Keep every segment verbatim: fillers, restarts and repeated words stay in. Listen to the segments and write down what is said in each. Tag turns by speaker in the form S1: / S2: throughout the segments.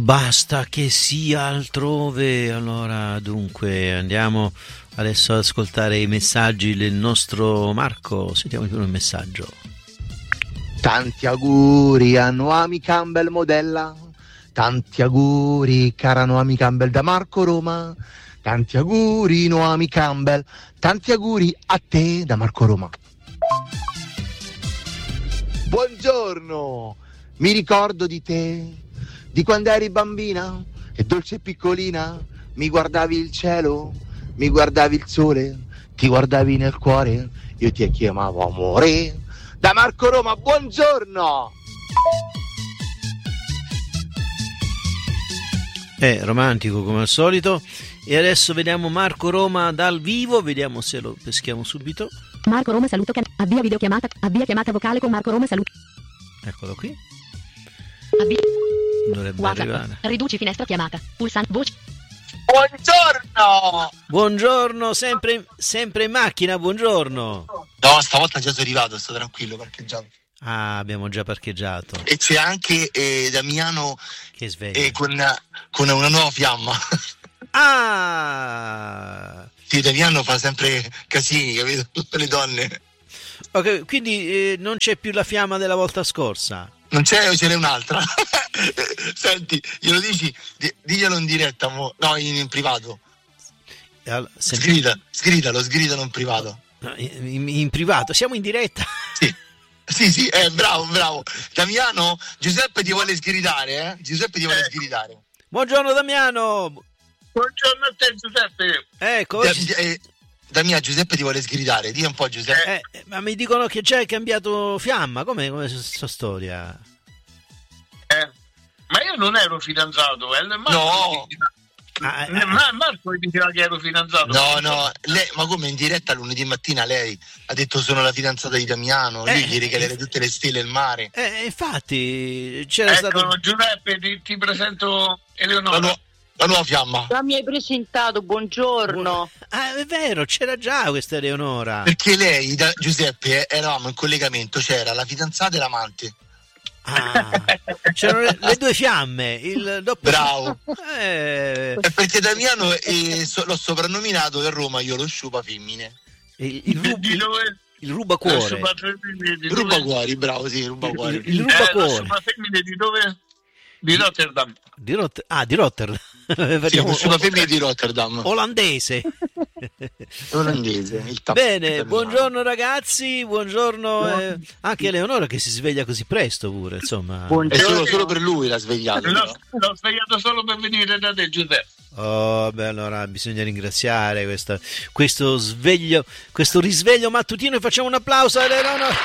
S1: Basta che sia altrove. Allora, dunque, andiamo adesso ad ascoltare i messaggi del nostro Marco. Sentiamo il primo messaggio.
S2: Tanti auguri a Noami Campbell modella, tanti auguri cara Noami Campbell da Marco Roma, tanti auguri Noami Campbell, tanti auguri a te da Marco Roma. Buongiorno, mi ricordo di te, di quando eri bambina e dolce e piccolina, mi guardavi il cielo, mi guardavi il sole, ti guardavi nel cuore, io ti chiamavo amore. Da Marco Roma, buongiorno!
S1: È romantico come al solito. E adesso vediamo Marco Roma dal vivo, vediamo se lo peschiamo subito.
S3: Marco Roma saluto, can- avvia videochiamata, avvia chiamata vocale con Marco Roma saluto.
S1: Eccolo qui.
S3: Avvia.
S1: Dovrebbe
S3: WhatsApp.
S1: arrivare.
S3: Riduci finestra chiamata. Pulsante voce.
S2: Buongiorno!
S1: Buongiorno, sempre, sempre in macchina, buongiorno.
S4: No, stavolta già sono arrivato, sto tranquillo, parcheggiato.
S1: Ah, abbiamo già parcheggiato.
S4: E c'è anche eh, Damiano
S1: Che sveglia.
S4: eh, con, con una nuova fiamma.
S1: Ah!
S4: Sì, Damiano fa sempre casini, capito? Tutte le donne.
S1: Ok, quindi eh, non c'è più la fiamma della volta scorsa?
S4: Non c'è o ce n'è un'altra? Senti, glielo dici, di- diglielo in diretta, mo. No, in, in privato.
S1: Allora, senti-
S4: Sgrida, sgridalo, sgridalo in privato.
S1: in, in- in privato, siamo in diretta.
S4: Sì, sì, sì, eh, bravo, bravo. Damiano, Giuseppe ti vuole sgridare, eh? Giuseppe ti vuole
S5: Eh.
S4: sgridare.
S1: Buongiorno Damiano.
S5: Buongiorno a te Giuseppe.
S1: Ecco,
S4: Da-
S1: oggi-
S4: eh, Damiano, Giuseppe ti vuole sgridare. Dì un po' Giuseppe.
S1: eh, ma mi dicono che già hai cambiato fiamma. Com'è, com'è questa storia?
S5: Eh, ma io non ero fidanzato, eh. Marco
S4: No.
S5: diceva-
S1: Ah,
S5: eh,
S1: eh,
S5: Ma- Marco mi diceva che ero fidanzato.
S4: No, no, lei, ma come in diretta lunedì mattina lei ha detto sono la fidanzata di Damiano, lui
S1: Eh,
S4: gli regala tutte le stelle e il mare.
S1: eh, infatti c'era
S5: Ecco,
S1: stato...
S5: Giuseppe, ti, ti presento
S4: La,
S5: Eleonora.
S4: nu- la nuova fiamma.
S6: Già mi hai presentato, buongiorno.
S1: Ah, è vero, c'era già questa Eleonora.
S4: Perché lei, da, Giuseppe, eh, eravamo in collegamento, c'era la fidanzata e l'amante.
S1: Ah, c'erano le, le due fiamme, il doppio...
S4: Bravo.
S1: Eh,
S4: È perché Damiano eh, so- l'ho soprannominato a Roma, io lo sciupa femmine.
S1: il, il, rub-
S5: Di dove?
S1: il rubacuore.
S5: Di
S4: Ruba
S5: dove?
S4: cuori, bravo, sì, ruba cuori.
S1: Il, il
S5: Eh, la
S1: rubacuore.
S5: sua femmine di dove? Di Rotterdam.
S1: Di Rot- ah, di Rotterdam.
S4: Sì,
S1: Facciamo
S4: lo sciupa femmine di Rotterdam.
S1: olandese.
S4: Olandese, il tappo.
S1: Bene, buongiorno ragazzi, buongiorno eh, anche Eleonora che si sveglia così presto pure, insomma.
S4: È solo, solo per lui l'ha svegliato.
S5: L'ho,
S4: però.
S5: l'ho svegliato solo per venire da te Giuseppe.
S1: Oh, beh, allora bisogna ringraziare questa- questo sveglio, questo risveglio mattutino e facciamo un applauso a Eleonora.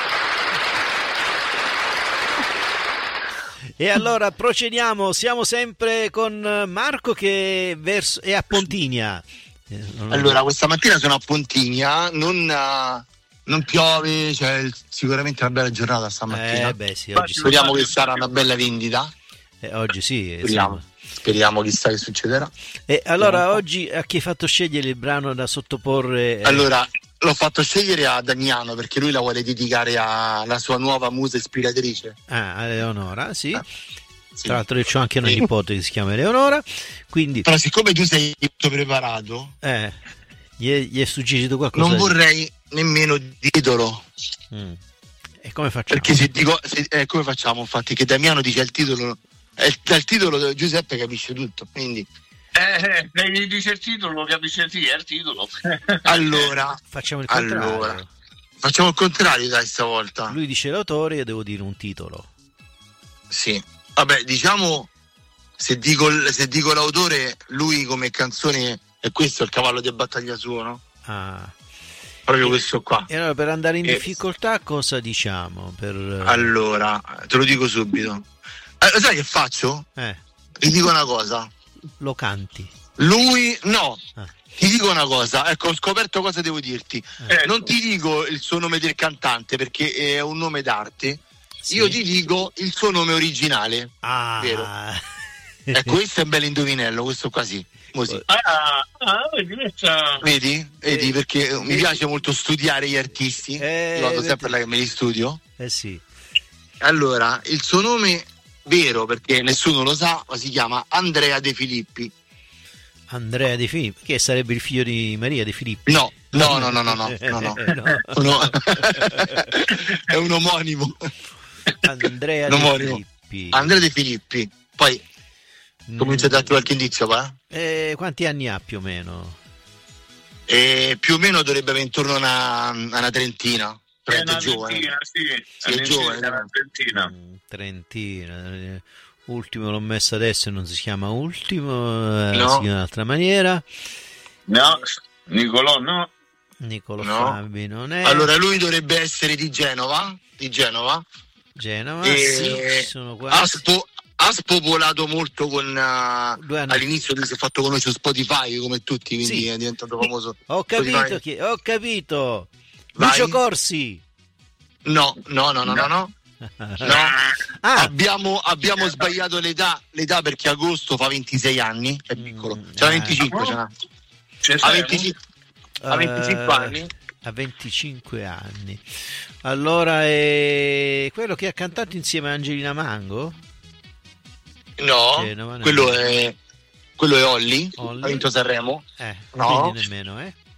S1: E allora procediamo, siamo sempre con Marco che verso- è a Pontigna. Eh, non-
S4: Allora, questa mattina sono a Pontigna, non, eh, non piove, c'è il- sicuramente una bella giornata stamattina.
S1: Eh beh sì, oggi, sì.
S4: Speriamo che sarà una bella vendita.
S1: Eh, oggi sì.
S4: Speriamo.
S1: insomma.
S4: Speriamo, chissà che succederà.
S1: E allora
S4: Speriamo.
S1: oggi a chi hai fatto scegliere il brano da sottoporre? eh,
S4: Allora, l'ho fatto scegliere a Damiano perché lui la vuole dedicare alla sua nuova musa ispiratrice.
S1: Ah, a Eleonora, sì.
S4: Ah, sì.
S1: Tra l'altro io ho anche una
S4: Sì.
S1: nipote che si chiama Eleonora, quindi
S4: Però siccome tu sei tutto preparato,
S1: eh, gli, è, gli è suggerito qualcosa.
S4: non
S1: di-
S4: vorrei nemmeno titolo.
S1: Mm. E come facciamo?
S4: Perché se dico, se- eh, come facciamo? Infatti, che Damiano dice il titolo, è il, dal titolo Giuseppe capisce tutto. Quindi,
S5: Eh, se gli dice il titolo, capisce sì, è il titolo.
S4: allora,
S1: Facciamo il contrario.
S4: allora, facciamo il contrario, dai, stavolta.
S1: Lui dice l'autore, io devo dire un titolo.
S4: Sì, vabbè, diciamo, se dico, il- se dico l'autore, lui come canzone è questo, il cavallo di battaglia suo, no?
S1: Ah.
S4: Proprio questo qua.
S1: E allora per andare in
S4: Eh.
S1: difficoltà cosa diciamo? Per...
S4: Allora, te lo dico subito. Eh, sai che faccio?
S1: Eh,
S4: Ti dico una cosa.
S1: lo canti.
S4: Lui, no.
S1: Ah.
S4: Ti dico una cosa, ecco, ho scoperto cosa devo dirti.
S5: Ecco.
S4: Non ti dico il suo nome del cantante perché è un nome d'arte.
S1: Sì.
S4: Io ti dico il suo nome originale.
S1: Ah.
S4: Vero. Ecco, questo è un bel indovinello, questo qua sì. Così.
S5: Ah, ah, vedi, questa-
S4: Vedi? Vedi,
S1: Eh,
S4: perché eh, mi piace molto studiare gli artisti.
S1: Eh,
S4: Io vado
S1: vedi.
S4: sempre là che me li studio.
S1: Eh sì.
S4: Allora, il suo nome vero, perché nessuno lo sa, ma si chiama Andrea De Filippi.
S1: Andrea De Filippi, che sarebbe il figlio di Maria De Filippi?
S4: No, no, no, no, no, no, no, no.
S1: No.
S4: No. È un omonimo.
S1: Andrea
S4: Un
S1: De
S4: omonimo.
S1: Filippi.
S4: Andrea De Filippi. Poi comincia a darti qualche indizio, va?
S1: Eh, quanti anni ha più o meno?
S4: E più o meno dovrebbe avere intorno a una, a una trentina.
S5: È
S4: È
S5: una
S4: giovane.
S5: trentina, sì.
S4: Sì, è giovane.
S5: È una trentina.
S1: Mm, Trentina. eh, Ultimo l'ho messo adesso e non si chiama Ultimo, eh,
S4: No.
S1: si chiama in un'altra maniera.
S5: No, Nicolò, no.
S1: Niccolò
S4: No.
S1: Fabi non è.
S4: Allora lui dovrebbe essere di Genova, di Genova.
S1: Genova,
S4: E
S1: sì, ci sono
S4: ha,
S1: quasi.
S4: spo- ha spopolato molto con uh,
S1: Due anni.
S4: all'inizio lui si è fatto conoscere su Spotify come tutti, quindi
S1: Sì.
S4: è diventato famoso.
S1: Ho capito
S4: Spotify.
S1: chi, ho capito.
S4: Vai.
S1: Lucio Corsi.
S4: No, no, no, no, no, no. No.
S1: Ah,
S4: Abbiamo, abbiamo sbagliato l'età, l'età perché agosto fa ventisei anni, è piccolo.
S1: Mm,
S4: C'ha
S1: eh.
S4: venticinque, ce n'ha.
S5: C'è
S4: Ha
S5: Semo?
S4: venticinque, ha venticinque
S1: eh,
S4: anni.
S1: Ha venticinque anni. Allora è quello che ha cantato insieme a Angelina Mango?
S4: No,
S1: Genova, no.
S4: quello è quello è Olli,
S1: Olli.
S4: ha vinto Sanremo.
S1: Eh,
S4: No.
S1: quindi nemmeno, eh.